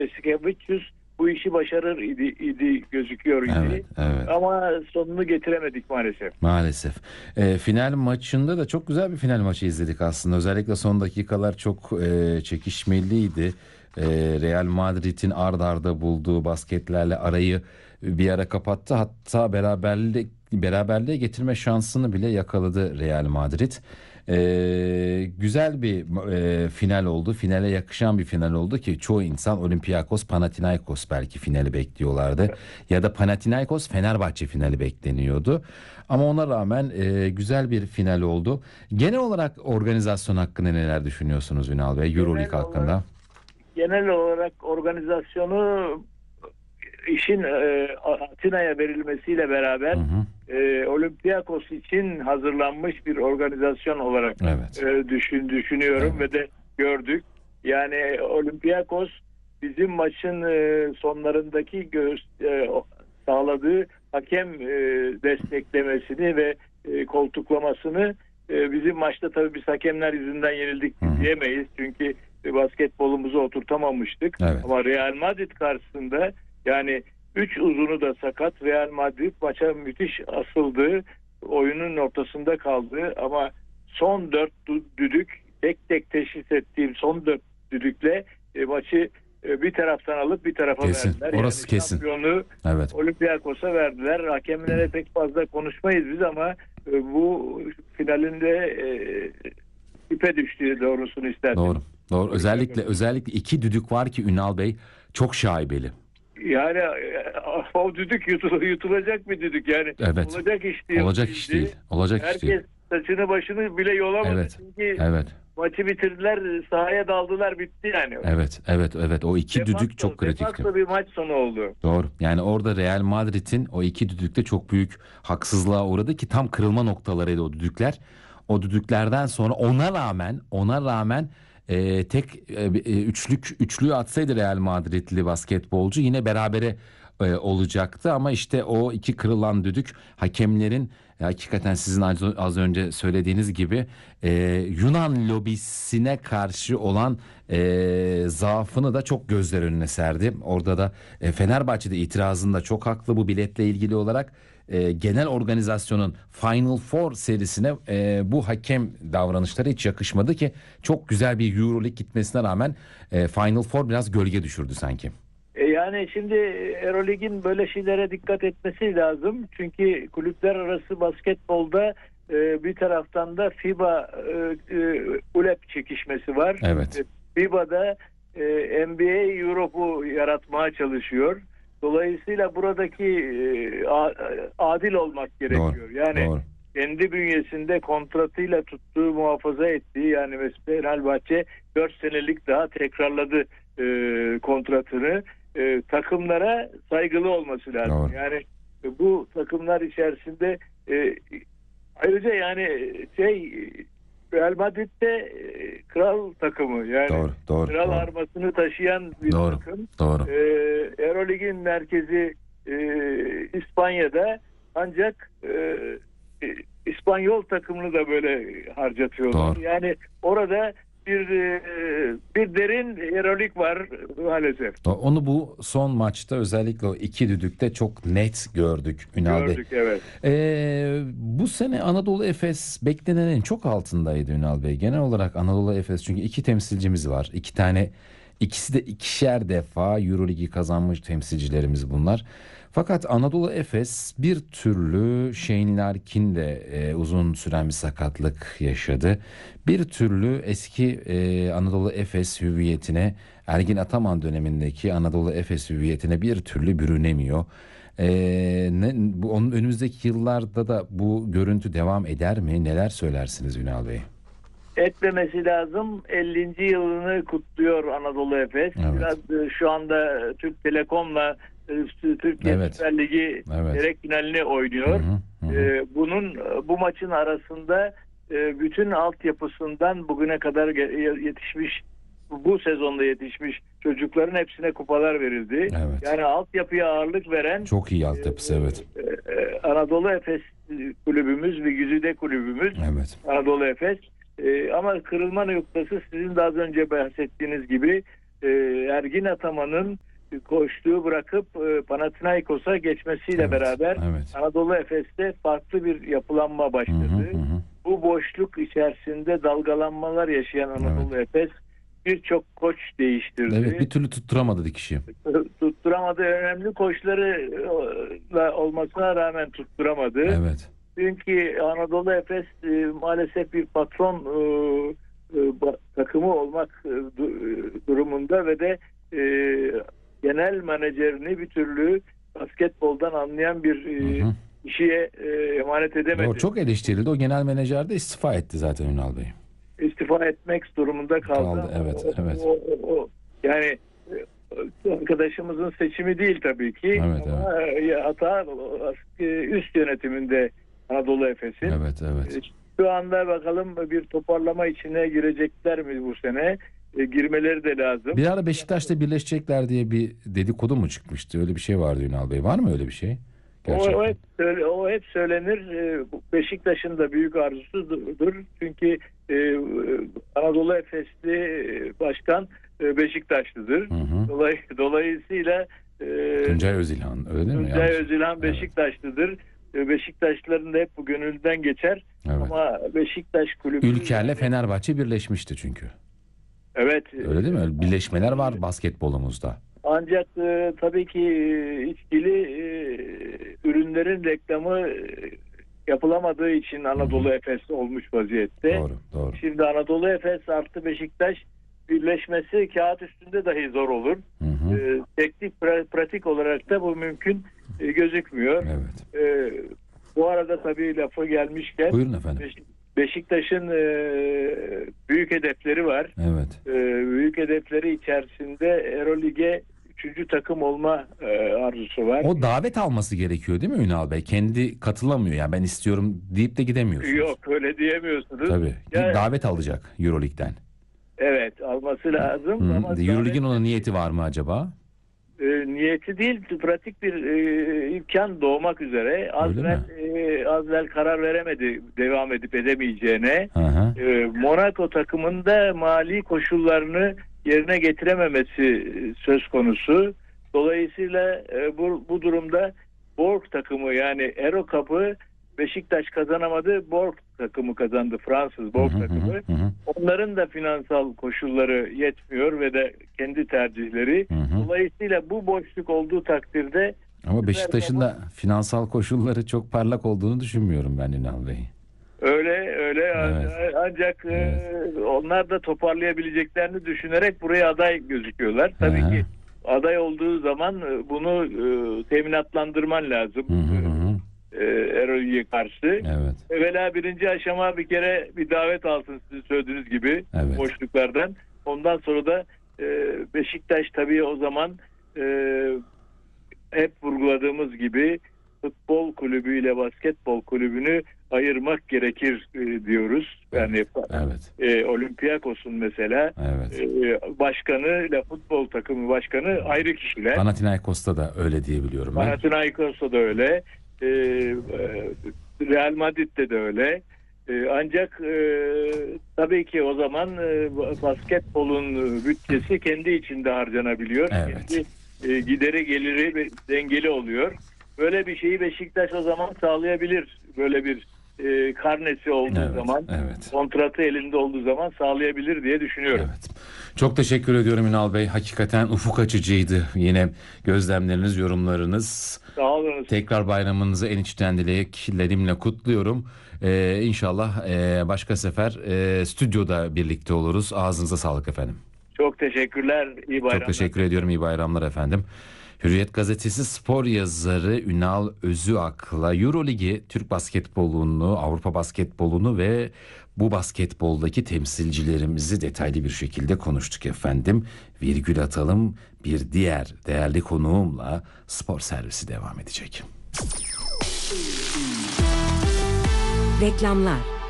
Jasikevičius bu işi başarır idi gözüküyor idi. Evet, evet. Ama sonunu getiremedik maalesef. Maalesef. Final maçında da çok güzel bir final maçı izledik aslında. Özellikle son dakikalar çok çekişmeliydi. Real Madrid'in ard arda bulduğu basketlerle arayı bir ara kapattı. Hatta beraberliğe getirme şansını bile yakaladı Real Madrid. Güzel bir final oldu. Finale yakışan bir final oldu ki çoğu insan Olympiakos Panathinaikos belki finali bekliyorlardı. Ya da Panathinaikos Fenerbahçe finali bekleniyordu. Ama ona rağmen güzel bir final oldu. Genel olarak organizasyon hakkında neler düşünüyorsunuz Ünal Bey? Euroleague hakkında. Genel olarak organizasyonu işin Atina'ya verilmesiyle beraber Olympiakos için hazırlanmış bir organizasyon olarak Evet. düşünüyorum Evet. ve de gördük. Yani Olympiakos bizim maçın sonlarındaki sağladığı hakem desteklemesini ve koltuklamasını bizim maçta tabii biz hakemler yüzünden yenildik diyemeyiz. Çünkü basketbolumuzu oturtamamıştık. Evet. Ama Real Madrid karşısında yani 3 uzunu da sakat. Real Madrid maça müthiş asıldı. Oyunun ortasında kaldı ama son 4 düdük tek tek teşhis ettiğim son 4 düdükle maçı bir taraftan alıp bir tarafa Kesin. verdiler. Orası Yani kesin. şampiyonluğu Evet. Olympiakos'a verdiler. Hakemlere pek fazla konuşmayız biz ama bu finalinde ipe düştüğü doğrusunu isterdim. Doğru. Doğru. Özellikle iki düdük var ki Ünal Bey çok şaibeli. Yani o düdük yutulacak bir düdük yani. Evet. Olacak iş değil. Olacak iş değil. Olacak iş değil. Herkes saçını başını bile yolamadı. Evet. Çünkü Evet. maçı bitirdiler, sahaya daldılar, bitti yani. Evet. O iki düdük çok kritikti. Defakto bir maç sonu oldu. Doğru. Yani orada Real Madrid'in o iki düdükte çok büyük haksızlığa uğradı ki tam kırılma noktalarıydı o düdükler. O düdüklerden sonra ona rağmen üçlüyü atsaydı Real Madridli basketbolcu yine berabere olacaktı ama işte o iki kırılan düdük hakemlerin hakikaten sizin az önce söylediğiniz gibi Yunan lobisine karşı olan zaafını da çok gözler önüne serdi. Orada da Fenerbahçe'de itirazında çok haklı bu biletle ilgili olarak. Genel organizasyonun Final Four serisine bu hakem davranışları hiç yakışmadı ki çok güzel bir Euroleague gitmesine rağmen Final Four biraz gölge düşürdü sanki. Yani şimdi Euroleague'in böyle şeylere dikkat etmesi lazım. Çünkü kulüpler arası basketbolda bir taraftan da FIBA ULEP çekişmesi var. Evet. FIBA'da NBA Europe'u yaratmaya çalışıyor. Dolayısıyla buradaki adil olmak gerekiyor. Doğru, Yani doğru. kendi bünyesinde kontratıyla tuttuğu, muhafaza ettiği yani mesela Fenerbahçe 4 senelik daha tekrarladı kontratını. Takımlara saygılı olması lazım. Doğru. Yani bu takımlar içerisinde ayrıca yani Real Madrid'de kral takımı yani Doğru. kral armasını taşıyan bir takım. Doğru. Euroleague'in merkezi İspanya'da ancak İspanyol takımını da böyle harcatıyorlar. Doğru. Yani orada bir derin Euroleague var maalesef. Onu bu son maçta özellikle o iki düdükte çok net gördük Ünal Bey. Gördük, evet. Bu sene Anadolu Efes beklenenin çok altındaydı Ünal Bey. Genel olarak Anadolu Efes çünkü iki temsilcimiz var. İkisi de ikişer defa Euroligi kazanmış temsilcilerimiz bunlar. Fakat Anadolu Efes bir türlü Shane Larkin de uzun süren bir sakatlık yaşadı. Bir türlü eski Anadolu Efes hüviyetine, Ergin Ataman dönemindeki Anadolu Efes hüviyetine bir türlü bürünemiyor. Onun önümüzdeki yıllarda da bu görüntü devam eder mi? Neler söylersiniz Ünal Bey? Etmemesi lazım. 50. yılını kutluyor Anadolu Efes. Evet. Biraz şu anda Türk Telekom'la Türkiye Süper Ligi çeyrek finalini oynuyor. Bu maçın arasında bütün altyapısından bugüne kadar yetişmiş, bu sezonda yetişmiş çocukların hepsine kupalar verildi. Evet. Yani altyapıya ağırlık veren çok iyi altyapısı evet. Anadolu Efes kulübümüz ve güzide kulübümüz Anadolu Efes. Ama kırılma noktası sizin de az önce bahsettiğiniz gibi Ergin Ataman'ın koçluğu bırakıp Panathinaikos'a geçmesiyle beraber Anadolu Efes'te farklı bir yapılanma başladı. Bu boşluk içerisinde dalgalanmalar yaşayan Anadolu Efes birçok koç değiştirdi. Evet, bir türlü tutturamadı dikişi. Tutturamadı. Önemli koçları olmasına rağmen tutturamadı. Evet. Çünkü Anadolu Efes maalesef bir patron takımı olmak durumunda ve de genel menajerini bir türlü basketboldan anlayan bir kişiye emanet edemedi. Doğru, çok eleştirildi. O genel menajer de istifa etti zaten Ünal Bey. İstifa etmek durumunda kaldı. Evet. Yani arkadaşımızın seçimi değil tabii ki. Ama hata üst yönetiminde Anadolu Efes'in. Evet. Şu anda bakalım bir toparlama içine girecekler mi bu sene? Girmeleri de lazım. Bir ara Beşiktaş'ta birleşecekler diye bir dedikodu mu çıkmıştı? Öyle bir şey vardı Ünal Bey. Var mı öyle bir şey? O hep söylenir. Beşiktaş'ın da büyük arzusudur. Çünkü Anadolu Efesli başkan Beşiktaşlıdır. Dolayısıyla Tuncay Özilhan, öyle değil mi? Tuncay Özilhan Beşiktaşlıdır. Beşiktaşlıların da hep bu gönülden geçer. Ama Beşiktaş kulübü... Ülker'le Fenerbahçe birleşmişti çünkü. Evet. Öyle değil mi? Birleşmeler var basketbolumuzda. Ancak tabii ki içkili ürünlerin reklamı yapılamadığı için Anadolu Efes olmuş vaziyette. Doğru. Şimdi Anadolu Efes artı Beşiktaş birleşmesi kağıt üstünde dahi zor olur. Teknik pratik olarak da bu mümkün gözükmüyor. Evet. Bu arada tabii lafı gelmişken buyurun efendim. Beşiktaş'ın büyük hedefleri var. Evet. Büyük hedefleri içerisinde Eurolig'e 3. takım olma arzusu var. O davet alması gerekiyor değil mi Ünal Bey? Kendi katılamıyor. Yani ben istiyorum deyip de gidemiyorsunuz. Yok, öyle diyemiyorsunuz. Tabii. Yani, davet alacak Eurolig'den. Evet, alması lazım. Ama Eurolig'in ona niyeti var mı niyeti değil, pratik bir imkan doğmak üzere. Azvel karar veremedi devam edip edemeyeceğine. Monaco takımında mali koşullarını yerine getirememesi söz konusu. Dolayısıyla bu durumda Borg takımı, yani Euro Cup'ı Beşiktaş kazanamadı. Borg takımı kazandı. Fransız Borg takımı. Onların da finansal koşulları yetmiyor ve de kendi tercihleri. Dolayısıyla bu boşluk olduğu takdirde... Ama Beşiktaş'ın da finansal koşulları çok parlak olduğunu düşünmüyorum ben Ünal Bey. Öyle. Evet. Ancak onlar da toparlayabileceklerini düşünerek buraya aday gözüküyorlar. Tabii ki aday olduğu zaman bunu teminatlandırman lazım. Euroleague'ye karşı. Evet. Evvela birinci aşama bir kere bir davet alsın, sizin söylediğiniz gibi boşluklardan. Ondan sonra da Beşiktaş tabii o zaman hep vurguladığımız gibi futbol kulübüyle basketbol kulübünü ayırmak gerekir diyoruz. Yani Olympiakos'un mesela başkanı ile futbol takımı başkanı ayrı kişiler. Panathinaikos'ta da öyle diyebiliyorum ben. Panathinaikos'ta da öyle. Real Madrid'de de öyle. Ancak tabii ki o zaman basketbolun bütçesi kendi içinde harcanabiliyor. Kendi gideri geliri dengeli oluyor. Böyle bir şeyi Beşiktaş o zaman sağlayabilir. Böyle bir karnesi olduğu zaman, kontratı elinde olduğu zaman sağlayabilir diye düşünüyorum. Evet. Çok teşekkür ediyorum Ünal Bey. Hakikaten ufuk açıcıydı. Yine gözlemleriniz, yorumlarınız. Sağ olun. Tekrar bayramınızı en içten dileklerimle kutluyorum. İnşallah başka sefer stüdyoda birlikte oluruz. Ağzınıza sağlık efendim. Çok teşekkürler. İyi bayramlar. Çok teşekkür ediyorum. İyi bayramlar efendim. Hürriyet Gazetesi spor yazarı Ünal Özüak'la Euroligi, Türk basketbolunu, Avrupa basketbolunu ve bu basketboldaki temsilcilerimizi detaylı bir şekilde konuştuk efendim. Virgül atalım, bir diğer değerli konuğumla spor servisi devam edecek. Reklamlar.